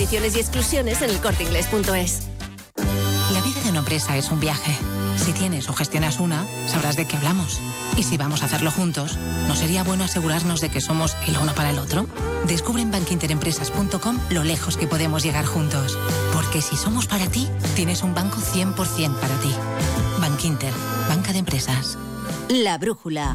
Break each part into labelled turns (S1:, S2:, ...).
S1: Condiciones y exclusiones en elcorteinglés.es.
S2: La vida de una empresa es un viaje. Si tienes o gestionas una, sabrás de qué hablamos. Y si vamos a hacerlo juntos, ¿no sería bueno asegurarnos de que somos el uno para el otro? Descubre en bankinterempresas.com lo lejos que podemos llegar juntos. Porque si somos para ti, tienes un banco 100% para ti. Bankinter, banca de empresas.
S1: La brújula.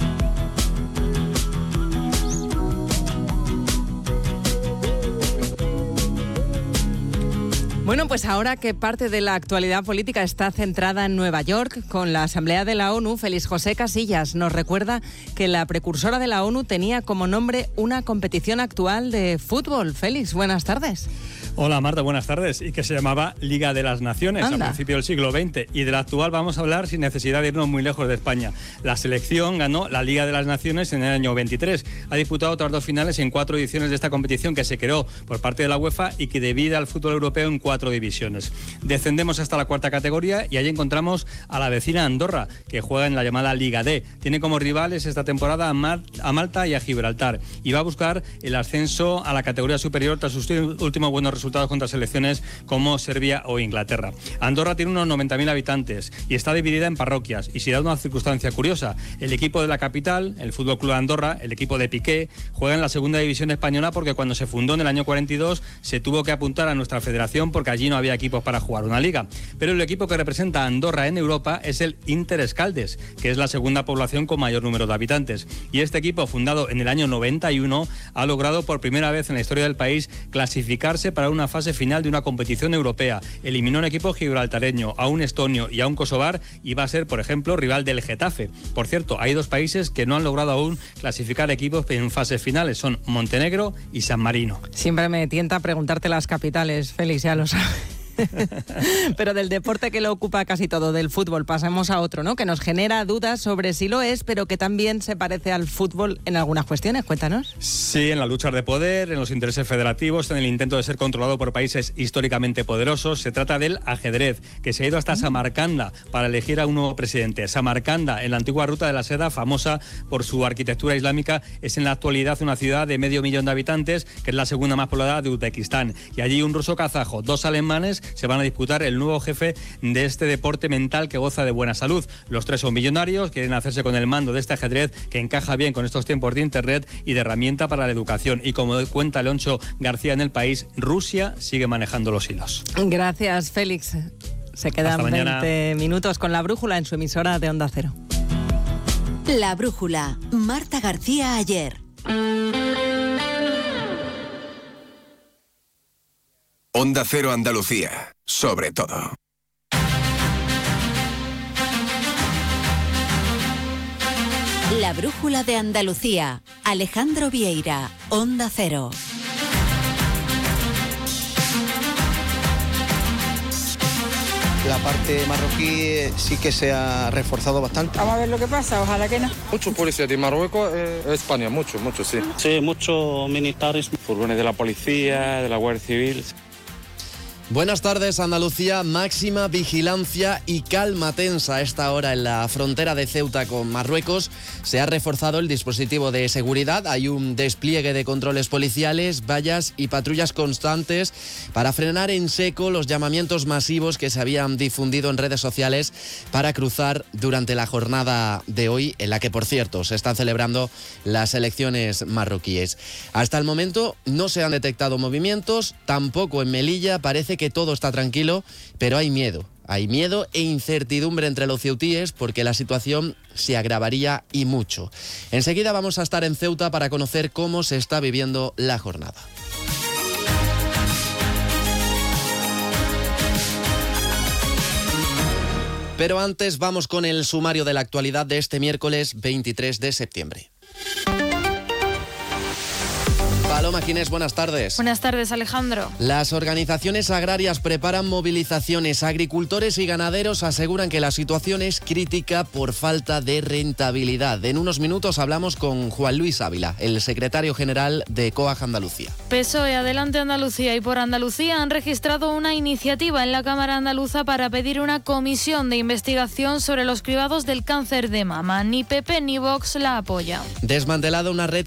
S3: Bueno, pues ahora que parte de la actualidad política está centrada en Nueva York, con la Asamblea de la ONU, Félix José Casillas nos recuerda que la precursora de la ONU tenía como nombre una competición actual de fútbol. Félix, buenas tardes.
S4: Hola Marta, buenas tardes. Y que se llamaba Liga de las Naciones.
S3: Anda.
S4: A principios del siglo XX. Y de la actual vamos a hablar sin necesidad de irnos muy lejos de España. La selección ganó la Liga de las Naciones en el año 23. Ha disputado otras 2 finales en 4 ediciones de esta competición que se creó por parte de la UEFA y que divide al fútbol europeo en 4 divisiones. Descendemos hasta la 4ª categoría y allí encontramos a la vecina Andorra, que juega en la llamada Liga D. Tiene como rivales esta temporada a Malta y a Gibraltar. Y va a buscar el ascenso a la categoría superior tras sus últimos buenos resultados contra selecciones como Serbia o Inglaterra. Andorra tiene unos 90.000 habitantes y está dividida en parroquias. Y si da una circunstancia curiosa, el equipo de la capital, el Fútbol Club Andorra, el equipo de Piqué, juega en la 2ª división española porque cuando se fundó en el año 42 se tuvo que apuntar a nuestra federación porque allí no había equipos para jugar una liga. Pero el equipo que representa a Andorra en Europa es el Inter Escaldes, que es la 2ª población con mayor número de habitantes. Y este equipo, fundado en el año 91, ha logrado por primera vez en la historia del país clasificarse para una fase final de una competición europea. Eliminó un equipo gibraltareño, a un estonio y a un kosovar y va a ser, por ejemplo, rival del Getafe. Por cierto, hay 2 países que no han logrado aún clasificar equipos en fases finales. Son Montenegro y San Marino.
S3: Siempre me tienta preguntarte las capitales, Félix, ya lo sabes. Pero del deporte que lo ocupa casi todo, del fútbol, pasemos a otro, ¿no? Que nos genera dudas sobre si lo es, pero que también se parece al fútbol en algunas cuestiones. Cuéntanos.
S4: Sí, en las luchas de poder, en los intereses federativos, en el intento de ser controlado por países históricamente poderosos. Se trata del ajedrez, que se ha ido hasta Samarcanda para elegir a un nuevo presidente. Samarcanda, en la antigua ruta de la seda, famosa por su arquitectura islámica, es en la actualidad una ciudad de 500.000 de habitantes, que es la 2ª más poblada de Uzbekistán. Y allí un ruso kazajo, 2 alemanes, se van a disputar el nuevo jefe de este deporte mental que goza de buena salud. Los 3 son millonarios, quieren hacerse con el mando de este ajedrez que encaja bien con estos tiempos de internet y de herramienta para la educación. Y como cuenta Leoncho García en El País, Rusia sigue manejando los hilos.
S3: Gracias, Félix. Se quedan 20 minutos con La Brújula en su emisora de Onda Cero.
S1: La Brújula. Marta García Ayer.
S5: Onda Cero Andalucía, sobre todo.
S1: La Brújula de Andalucía. Alejandro Vieira, Onda Cero.
S6: La parte marroquí sí que se ha reforzado bastante.
S7: Vamos a ver lo que pasa, ojalá que no.
S8: Mucho policía de Marruecos, España, mucho, sí.
S9: Sí, muchos militares.
S8: Furgones de la policía, de la Guardia Civil.
S10: Buenas tardes, Andalucía. Máxima vigilancia y calma tensa a esta hora en la frontera de Ceuta con Marruecos. Se ha reforzado el dispositivo de seguridad. Hay un despliegue de controles policiales, vallas y patrullas constantes para frenar en seco los llamamientos masivos que se habían difundido en redes sociales para cruzar durante la jornada de hoy, en la que, por cierto, se están celebrando las elecciones marroquíes. Hasta el momento no se han detectado movimientos, tampoco en Melilla. Parece que todo está tranquilo, pero hay miedo. Hay miedo e incertidumbre entre los ceutíes porque la situación se agravaría y mucho. Enseguida vamos a estar en Ceuta para conocer cómo se está viviendo la jornada. Pero antes vamos con el sumario de la actualidad de este miércoles 23 de septiembre. Paloma Ginés, buenas tardes.
S11: Buenas tardes, Alejandro.
S10: Las organizaciones agrarias preparan movilizaciones. Agricultores y ganaderos aseguran que la situación es crítica por falta de rentabilidad. En unos minutos hablamos con Juan Luis Ávila, el secretario general de COAG Andalucía.
S11: PSOE, Adelante Andalucía y Por Andalucía han registrado una iniciativa en la Cámara Andaluza para pedir una comisión de investigación sobre los cribados del cáncer de mama. Ni PP ni Vox la apoyan.
S10: Desmantelada una red